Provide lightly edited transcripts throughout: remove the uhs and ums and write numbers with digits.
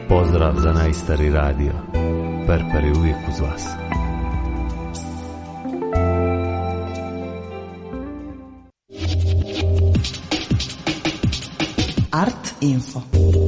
Pozdrav za najstari radio. Perper je uvijek uz vas. Art Info.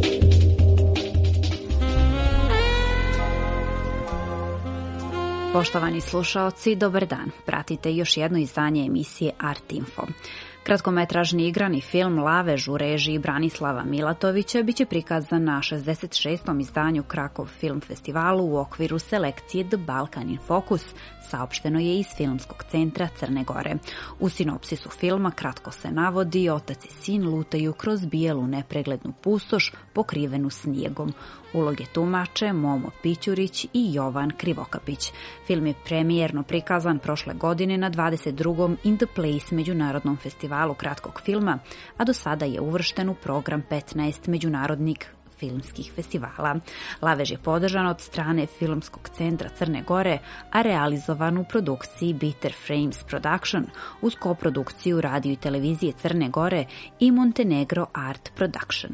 Poštovani slušaoci, dobar dan. Pratite još jedno izdanje emisije Art Info. Kratkometražni igrani film Lavež u režiji Branislava Milatovića biće prikazan na 66. izdanju Krakov film festivalu u okviru selekcije The Balkan in Focus, saopšteno je iz Filmskog centra Crne Gore. U sinopsisu filma kratko se navodi: otac i sin lutaju kroz bijelu nepreglednu pustoš pokrivenu snijegom. Uloge tumače Momo Pićurić i Jovan Krivokapić. Film je premijerno prikazan prošle godine na 22. In the Place međunarodnom festivalu kratkog filma, a do sada je uvršten u program 15 međunarodnih filmskih festivala. Lavež je podržan od strane Filmskog centra Crne Gore, a realizovan u produkciji Bitter Frames Production uz koprodukciju Radio i televizije Crne Gore i Montenegro Art Production.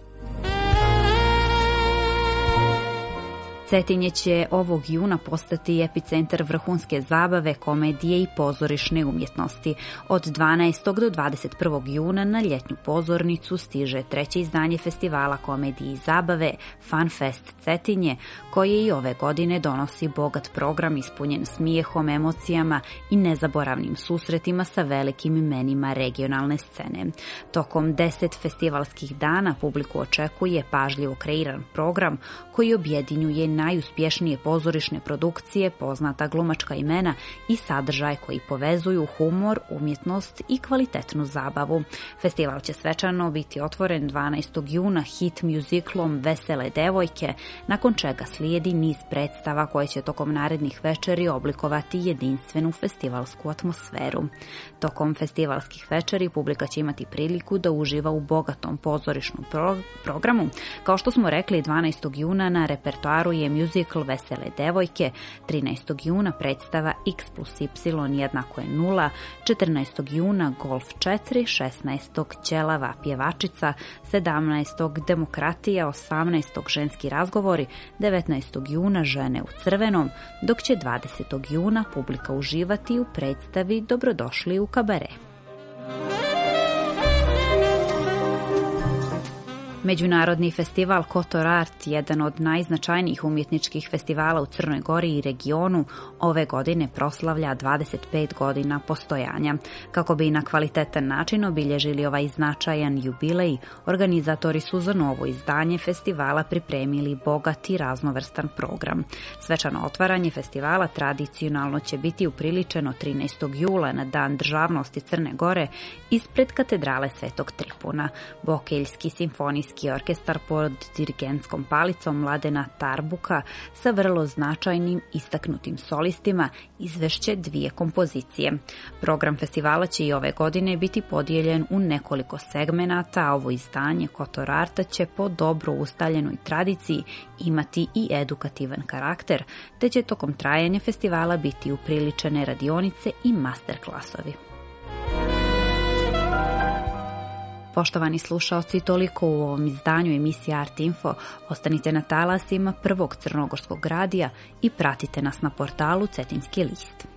Cetinje će ovog juna postati epicentar vrhunske zabave, komedije i pozorišne umjetnosti. Od 12. do 21. juna na ljetnju pozornicu stiže treće izdanje festivala komedije i zabave Fun Fest Cetinje, koje i ove godine donosi bogat program ispunjen smijehom, emocijama i nezaboravnim susretima sa velikim imenima regionalne scene. Tokom 10 festivalskih dana publiku očekuje pažljivo kreiran program koji objedinjuje najuspješnije pozorišne produkcije, poznata glumačka imena i sadržaj koji povezuju humor, umjetnost i kvalitetnu zabavu. Festival će svečano biti otvoren 12. juna hit muziklom Vesele devojke, nakon čega slijedi niz predstava koje će tokom narednih večeri oblikovati jedinstvenu festivalsku atmosferu. Tokom festivalskih večeri publika će imati priliku da uživa u bogatom pozorišnom programu. Kao što smo rekli, 12. juna na repertoaru je muzikl Vesele devojke, 13. juna predstava X plus Y jednako je 0, 14. juna Golf 4, 16. Ćelava pjevačica, 17. Demokratija, 18. Ženski razgovori, 19. juna Žene u crvenom, dok će 20. juna publika uživati u predstavi Dobrodošli u kabare. Međunarodni festival Kotor Art, jedan od najznačajnijih umjetničkih festivala u Crnoj Gori i regionu, ove godine proslavlja 25 godina postojanja. Kako bi na kvalitetan način obilježili ovaj značajan jubilej, organizatori su za novo izdanje festivala pripremili bogat i raznovrstan program. Svečano otvaranje festivala tradicionalno će biti upriličeno 13. jula na Dan državnosti Crne Gore ispred katedrale Svetog Tripuna. Bokeljski simfonijski orkestar pod dirigentskom palicom Mladena Tarbuka sa vrlo značajnim istaknutim solistima izvešće 2 kompozicije. Program festivala će i ove godine biti podijeljen u nekoliko segmenata, a ovo izdanje Kotor Arta će po dobro ustaljenoj tradiciji imati i edukativan karakter, te će tokom trajanja festivala biti upriličene radionice i masterklasovi. Poštovani slušaoci, toliko u ovom izdanju emisije Art Info. Ostanite na talasima prvog crnogorskog radija i pratite nas na portalu Cetinjski list.